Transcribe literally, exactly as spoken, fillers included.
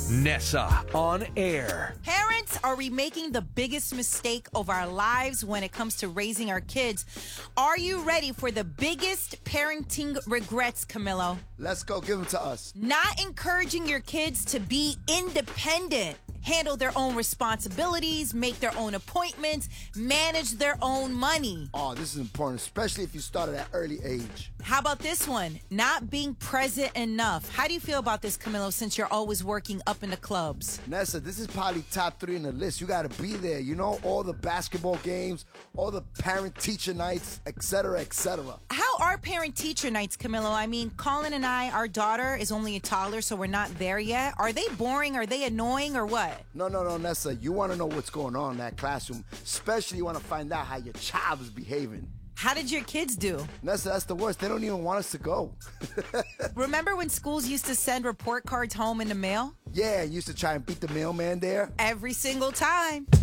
Nessa on air. Parents, are we making the biggest mistake of our lives when it comes to raising our kids? Are you ready for the biggest parenting regrets, Camilo? Let's go. Give them to us. Not encouraging your kids to be independent, handle their own responsibilities, make their own appointments, manage their own money. Oh, this is important, especially if you start at an early age. How about this one? Not being present enough. How do you feel about this, Camilo, since you're always working up in the clubs? Nessa, this is probably top three in the list. You got to be there. You know, all the basketball games, all the parent-teacher nights, et cetera, et cetera. How are parent-teacher nights, Camilo? I mean, Colin and I, our daughter is only a toddler, so we're not there yet. Are they boring? Are they annoying or what? No, no, no, Nessa. You want to know what's going on in that classroom. Especially you want to find out how your child is behaving. How did your kids do? Nessa, that's the worst. They don't even want us to go. Remember when schools used to send report cards home in the mail? Yeah, used to try and beat the mailman there. Every single time.